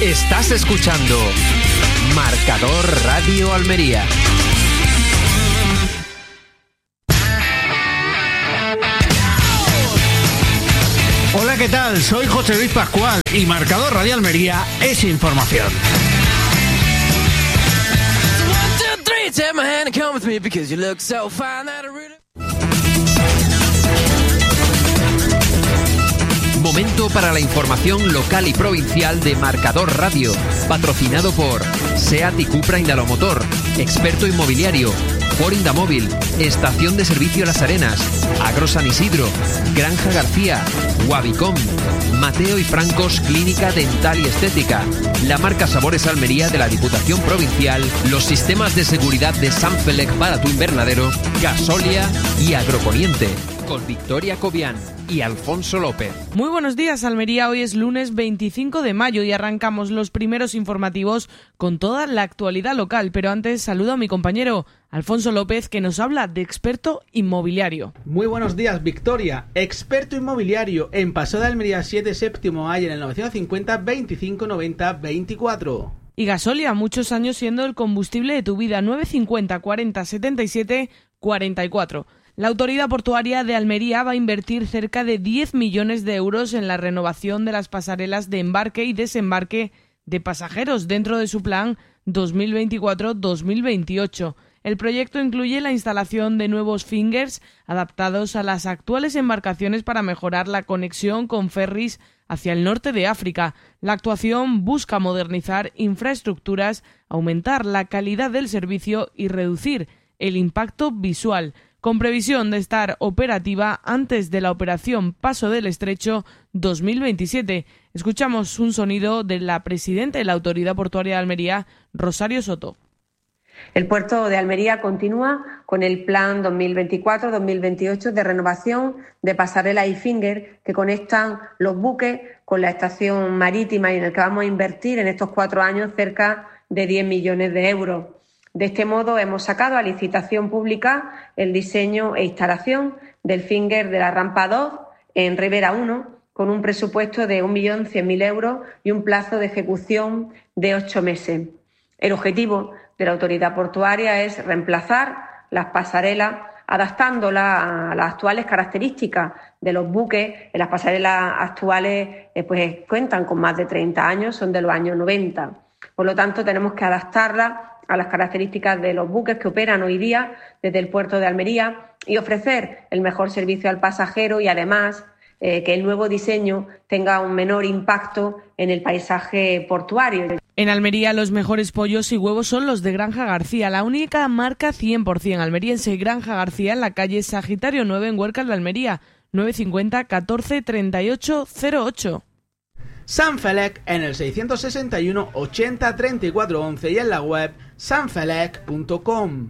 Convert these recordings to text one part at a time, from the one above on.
Estás escuchando Marcador Radio Almería. Hola, ¿qué tal? Soy José Luis Pascual y Marcador Radio Almería es información. Momento para la información local y provincial de Marcador Radio, patrocinado por SEAT y Cupra Indalomotor, Experto Inmobiliario, Ford Indamóvil, Estación de Servicio Las Arenas, Agro San Isidro, Granja García, Wabicom, Mateo y Francos Clínica Dental y Estética, la marca Sabores Almería de la Diputación Provincial, los sistemas de seguridad de Sanfelec para tu invernadero, Gasolia y Agroponiente, con Victoria Cobian y Alfonso López. Muy buenos días, Almería. Hoy es lunes 25 de mayo y arrancamos los primeros informativos con toda la actualidad local. Pero antes saludo a mi compañero Alfonso López, que nos habla de Experto Inmobiliario. Muy buenos días, Victoria. Experto Inmobiliario en Paseo de Almería 7, séptimo A, y en el 950 25 90 24. Y Gasolia, muchos años siendo el combustible de tu vida, 950 40 77 44. La Autoridad Portuaria de Almería va a invertir cerca de 10 millones de euros en la renovación de las pasarelas de embarque y desembarque de pasajeros dentro de su plan 2024-2028. El proyecto incluye la instalación de nuevos fingers adaptados a las actuales embarcaciones para mejorar la conexión con ferries hacia el norte de África. La actuación busca modernizar infraestructuras, aumentar la calidad del servicio y reducir el impacto visual, con previsión de estar operativa antes de la operación Paso del Estrecho 2027. Escuchamos un sonido de la presidenta de la Autoridad Portuaria de Almería, Rosario Soto. El puerto de Almería continúa con el plan 2024-2028 de renovación de pasarelas y finger que conectan los buques con la estación marítima y en el que vamos a invertir en estos 4 años cerca de 10 millones de euros. De este modo, hemos sacado a licitación pública el diseño e instalación del finger de la rampa 2 en Ribera 1, con un presupuesto de 1.100.000 euros y un plazo de ejecución de 8 meses. El objetivo de la autoridad portuaria es reemplazar las pasarelas adaptándolas a las actuales características de los buques. Las pasarelas actuales pues cuentan con más de 30 años, son de los años 90. Por lo tanto, tenemos que adaptarlas a las características de los buques que operan hoy día desde el puerto de Almería y ofrecer el mejor servicio al pasajero y además que el nuevo diseño tenga un menor impacto en el paisaje portuario. En Almería los mejores pollos y huevos son los de Granja García, la única marca 100% almeriense. Granja García en la calle Sagitario 9 en Huércal de Almería, 950 14 38 08. Sanfelec en el 661 80 34 11 y en la web sanfelec.com.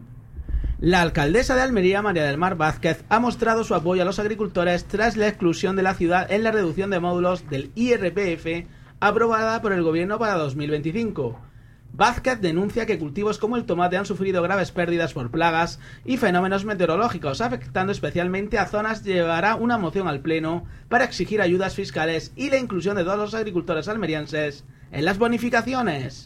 La alcaldesa de Almería, María del Mar Vázquez, ha mostrado su apoyo a los agricultores tras la exclusión de la ciudad en la reducción de módulos del IRPF aprobada por el Gobierno para 2025. Vázquez denuncia que cultivos como el tomate han sufrido graves pérdidas por plagas y fenómenos meteorológicos, afectando especialmente a zonas. Llevará una moción al Pleno para exigir ayudas fiscales y la inclusión de todos los agricultores almerienses en las bonificaciones.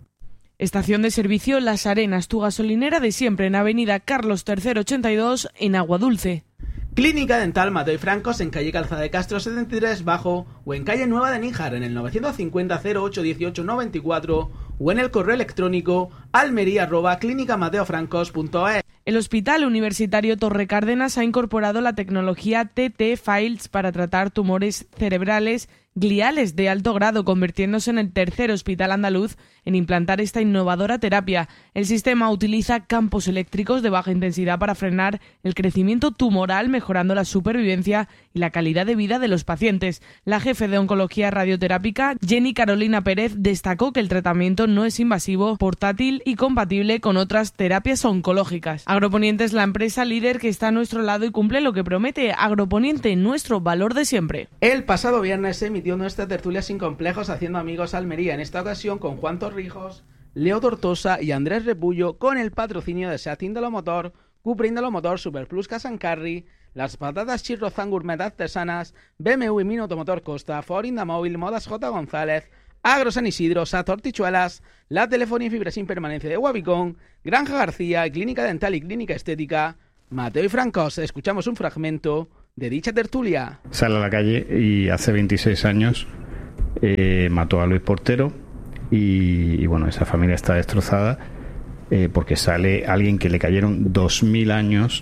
Estación de servicio Las Arenas, tu gasolinera de siempre, en Avenida Carlos III 82 en Aguadulce. Clínica Dental Mateo y Francos en calle Calzada de Castro 73 Bajo o en calle Nueva de Níjar en el 950 08 18 94 o en el correo electrónico almería@clinicamateofrancos.es. El Hospital Universitario Torre Cárdenas ha incorporado la tecnología TT Files para tratar tumores cerebrales gliales de alto grado, convirtiéndose en el tercer hospital andaluz en implantar esta innovadora terapia. El sistema utiliza campos eléctricos de baja intensidad para frenar el crecimiento tumoral, mejorando la supervivencia y la calidad de vida de los pacientes. La jefe de oncología radioterápica, Jenny Carolina Pérez, destacó que el tratamiento no es invasivo, portátil y compatible con otras terapias oncológicas. Agroponiente es la empresa líder que está a nuestro lado y cumple lo que promete. Agroponiente, nuestro valor de siempre. El pasado viernes se emitió nuestra tertulia Sin Complejos Haciendo Amigos Almería, en esta ocasión con Juan Torrijos, Leo Tortosa y Andrés Repullo, con el patrocinio de SEAT Indalomotor, Cupra Indalomotor, Superplus Casancarri, las patatas Chirrozán Gourmet artesanas, BMW y Mini Automotor Costa, Ford Indamóvil, Modas J. González, Agro San Isidro, Sato Hortichuelas, la telefonía y fibra sin permanencia de Guavicón, Granja García, Clínica Dental y Clínica Estética, Mateo y Francos. Escuchamos un fragmento de dicha tertulia. Sale a la calle y hace 26 años mató a Luis Portero y bueno, esa familia está destrozada porque sale alguien que le cayeron 2000 años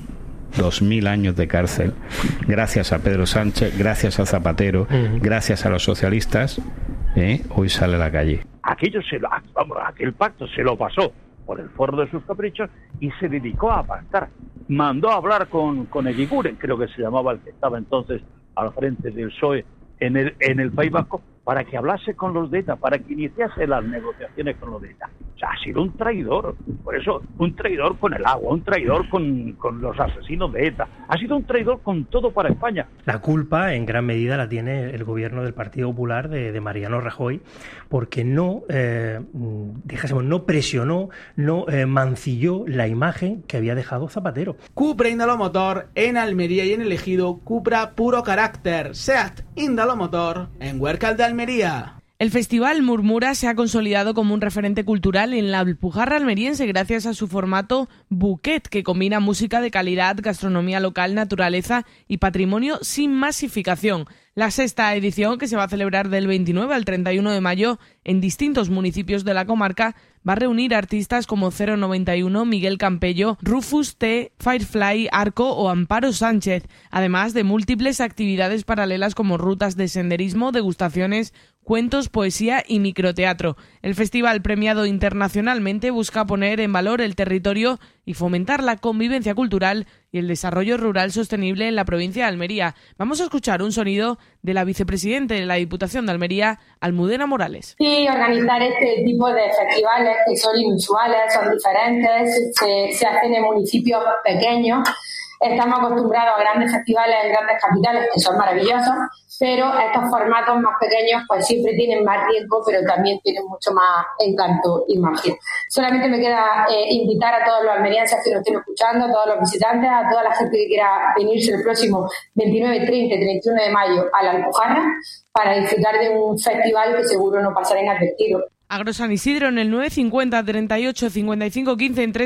de cárcel, gracias a Pedro Sánchez, gracias a Zapatero, gracias a los socialistas, hoy sale a la calle. Aquel pacto se lo pasó por el forro de sus caprichos y se dedicó a pactar. Mandó a hablar con Eguiguren, creo que se llamaba el que estaba entonces al frente del PSOE en el País Vasco, para que hablase con los de ETA, para que iniciase las negociaciones con los de ETA. O sea, ha sido un traidor. Por eso, un traidor con el agua, un traidor con los asesinos de ETA. Ha sido un traidor con todo para España. La culpa, en gran medida, la tiene el gobierno del Partido Popular de Mariano Rajoy, porque no presionó, no mancilló la imagen que había dejado Zapatero. Cupra Indalomotor en Almería y en el Ejido, Cupra puro carácter. SEAT Indalomotor en Huércal de Almería. El Festival Murmura se ha consolidado como un referente cultural en la Alpujarra almeriense gracias a su formato Bouquet, que combina música de calidad, gastronomía local, naturaleza y patrimonio sin masificación. La sexta edición, que se va a celebrar del 29 al 31 de mayo en distintos municipios de la comarca, va a reunir artistas como 091, Miguel Campello, Rufus T, Firefly, Arco o Amparo Sánchez, además de múltiples actividades paralelas como rutas de senderismo, degustaciones, cuentos, poesía y microteatro. El festival, premiado internacionalmente, busca poner en valor el territorio y fomentar la convivencia cultural y el desarrollo rural sostenible en la provincia de Almería. Vamos a escuchar un sonido de la vicepresidenta de la Diputación de Almería, Almudena Morales. Sí, organizar este tipo de festivales que son inusuales, son diferentes, se hacen en municipios pequeños. Estamos acostumbrados a grandes festivales en grandes capitales que son maravillosos, pero estos formatos más pequeños pues siempre tienen más riesgo, pero también tienen mucho más encanto y magia. Solamente me queda invitar a todos los almerienses que nos estén escuchando, a todos los visitantes, a toda la gente que quiera venirse el próximo 29, 30 y 31 de mayo a la Alpujarra para disfrutar de un festival que seguro no pasará inadvertido. Agro San Isidro en el 950 38 55 15 en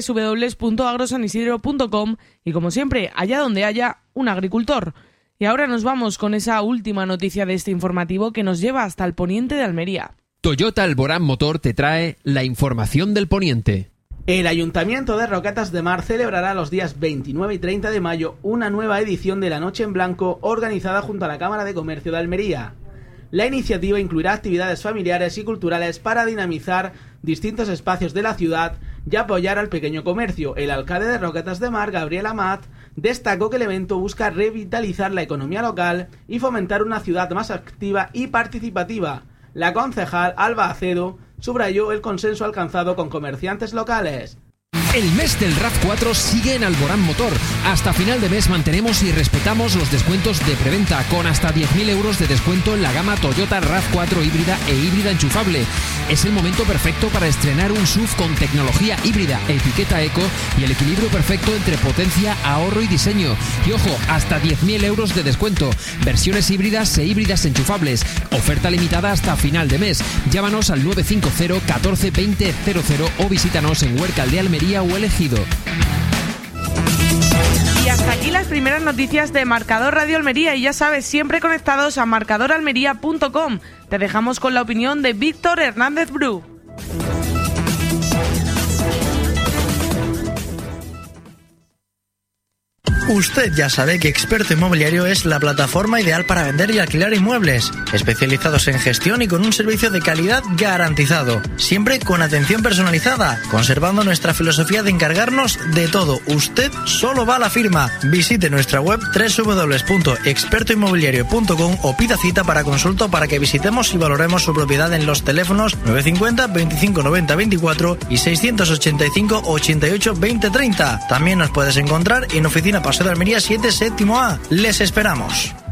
www.agrosanisidro.com y como siempre, allá donde haya un agricultor. Y ahora nos vamos con esa última noticia de este informativo que nos lleva hasta el poniente de Almería. Toyota Alborán Motor te trae la información del poniente. El Ayuntamiento de Roquetas de Mar celebrará los días 29 y 30 de mayo una nueva edición de la Noche en Blanco organizada junto a la Cámara de Comercio de Almería. La iniciativa incluirá actividades familiares y culturales para dinamizar distintos espacios de la ciudad y apoyar al pequeño comercio. El alcalde de Roquetas de Mar, Gabriel Amat, destacó que el evento busca revitalizar la economía local y fomentar una ciudad más activa y participativa. La concejal Alba Acedo subrayó el consenso alcanzado con comerciantes locales. El mes del RAV4 sigue en Alborán Motor. Hasta final de mes mantenemos y respetamos los descuentos de preventa con hasta 10.000 euros de descuento en la gama Toyota RAV4 híbrida e híbrida enchufable. Es el momento perfecto para estrenar un SUV con tecnología híbrida, etiqueta eco y el equilibrio perfecto entre potencia, ahorro y diseño. Y ojo, hasta 10.000 euros de descuento. Versiones híbridas e híbridas enchufables. Oferta limitada hasta final de mes. Llámanos al 950 14 20 00 o visítanos en Huércal de Almería o El Ejido. Y hasta aquí las primeras noticias de Marcador Radio Almería y ya sabes, siempre conectados a marcadoralmería.com. Te dejamos con la opinión de Víctor Hernández Bru. Usted ya sabe que Experto Inmobiliario es la plataforma ideal para vender y alquilar inmuebles, especializados en gestión y con un servicio de calidad garantizado, siempre con atención personalizada, conservando nuestra filosofía de encargarnos de todo. Usted solo va a la firma. Visite nuestra web www.expertoinmobiliario.com o pida cita para consulta para que visitemos y valoremos su propiedad en los teléfonos 950 25 90 24 y 685 88 20 30. También nos puedes encontrar en Oficina Paseo de Almería 7 séptimo A. Les esperamos.